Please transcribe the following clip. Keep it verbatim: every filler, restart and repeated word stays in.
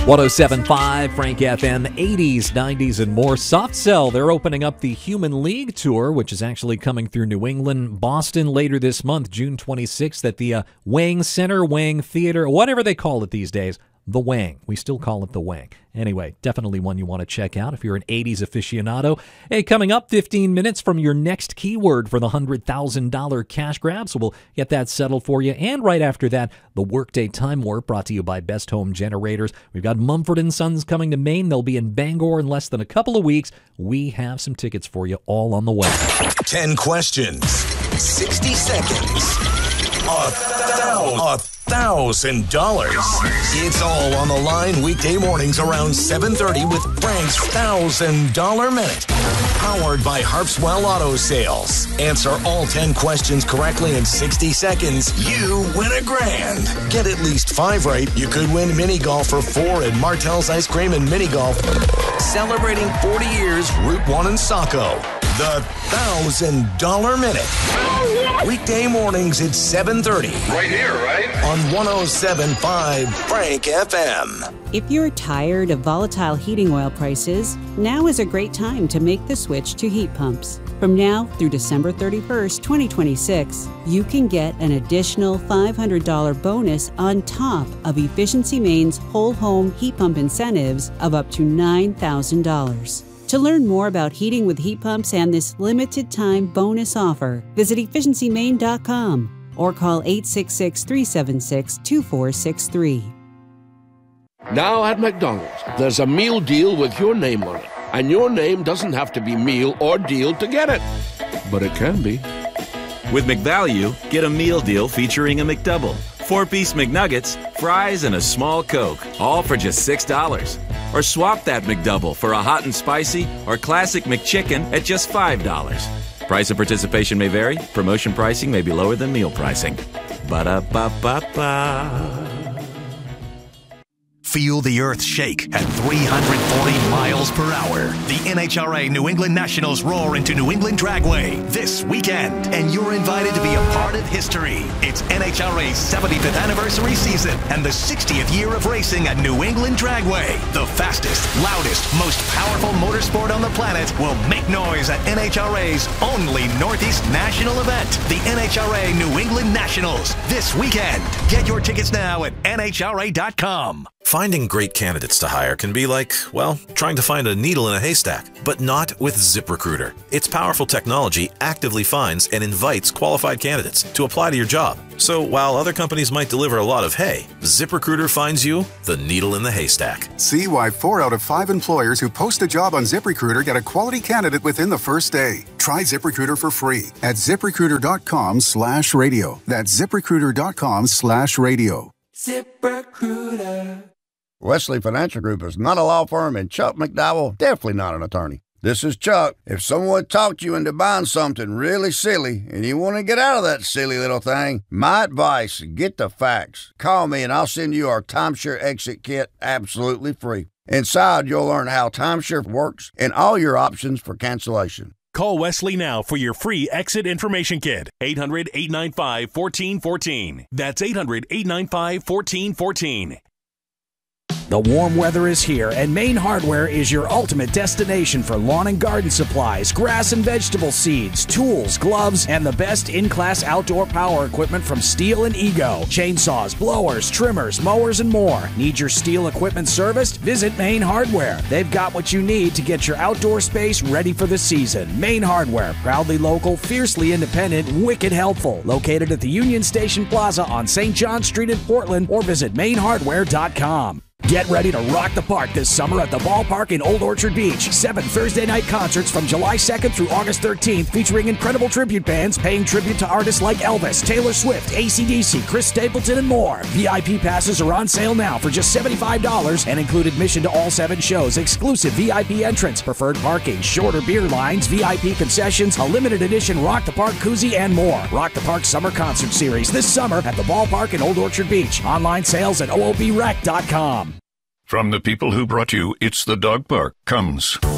one oh seven point five Frank F M, eighties, nineties, and more. Soft Cell, they're opening up the Human League Tour, which is actually coming through New England, Boston later this month, June twenty-sixth, at the uh, Wang Center, Wang Theater, whatever they call it these days. The Wang. We still call it the Wang. Anyway, definitely one you want to check out if you're an eighties aficionado. Hey, coming up, fifteen minutes from your next keyword for the one hundred thousand dollars cash grab, so we'll get that settled for you. And right after that, the Workday Time Warp, brought to you by Best Home Generators. We've got Mumford and Sons coming to Maine. They'll be in Bangor in less than a couple of weeks. We have some tickets for you all on the way. ten questions, sixty seconds, a thousand. Thousand dollars. It's all on the line weekday mornings around seven thirty with Frank's Thousand Dollar Minute, powered by Harpswell Auto Sales. Answer all ten questions correctly in sixty seconds. You win a grand. Get at least five right. You could win mini golf for four at Martell's Ice Cream and Mini Golf. Celebrating forty years, Route One in Saco. The Thousand Dollar Minute. Weekday mornings at seven thirty. Right here, right? On one oh seven point five Frank F M. If you're tired of volatile heating oil prices, now is a great time to make the switch to heat pumps. From now through December thirty-first, twenty twenty-six, you can get an additional five hundred dollars bonus on top of Efficiency Maine's whole home heat pump incentives of up to nine thousand dollars. To learn more about heating with heat pumps and this limited time bonus offer, visit efficiency maine dot com or call eight six six, three seven six, two four six three. Now at McDonald's, there's a meal deal with your name on it. And your name doesn't have to be meal or deal to get it. But it can be. With McValue, get a meal deal featuring a McDouble, four-piece McNuggets, fries, and a small Coke, all for just six dollars. Or swap that McDouble for a hot and spicy or classic McChicken at just five dollars. Price of participation may vary. Promotion pricing may be lower than meal pricing. Ba-da-ba-ba-ba. Feel the earth shake at three hundred forty miles per hour. The N H R A New England Nationals roar into New England Dragway this weekend, and you're invited to be a part of history. It's N H R A's seventy-fifth anniversary season and the sixtieth year of racing at New England Dragway. The fastest, loudest, most powerful motorsport on the planet will make noise at N H R A's only Northeast national event, the N H R A New England Nationals, this weekend. Get your tickets now at N H R A dot com. Finding great candidates to hire can be like, well, trying to find a needle in a haystack, but not with ZipRecruiter. Its powerful technology actively finds and invites qualified candidates to apply to your job. So while other companies might deliver a lot of hay, ZipRecruiter finds you the needle in the haystack. See why four out of five employers who post a job on ZipRecruiter get a quality candidate within the first day. Try ZipRecruiter for free at ZipRecruiter.com slash radio. That's ZipRecruiter.com slash radio. ZipRecruiter. Wesley Financial Group is not a law firm, and Chuck McDowell definitely not an attorney. This is Chuck. If someone talked you into buying something really silly and you want to get out of that silly little thing, my advice, get the facts. Call me and I'll send you our timeshare exit kit absolutely free. Inside, you'll learn how timeshare works and all your options for cancellation. Call Wesley now for your free exit information kit. eight hundred, eight nine five, one four one four. That's eight hundred, eight nine five, one four one four. The warm weather is here, and Maine Hardware is your ultimate destination for lawn and garden supplies, grass and vegetable seeds, tools, gloves, and the best in-class outdoor power equipment from Steel and Ego. Chainsaws, blowers, trimmers, mowers, and more. Need your Steel equipment serviced? Visit Maine Hardware. They've got what you need to get your outdoor space ready for the season. Maine Hardware, proudly local, fiercely independent, wicked helpful. Located at the Union Station Plaza on Saint John Street in Portland, or visit maine hardware dot com. Get ready to rock the park this summer at the ballpark in Old Orchard Beach. Seven Thursday night concerts from July second through August thirteenth featuring incredible tribute bands paying tribute to artists like Elvis, Taylor Swift, A C D C, Chris Stapleton, and more. V I P passes are on sale now for just seventy-five dollars and include admission to all seven shows, exclusive V I P entrance, preferred parking, shorter beer lines, V I P concessions, a limited edition Rock the Park koozie, and more. Rock the Park Summer Concert Series this summer at the ballpark in Old Orchard Beach. Online sales at O O B rec dot com. From the people who brought you It's the Dog Park comes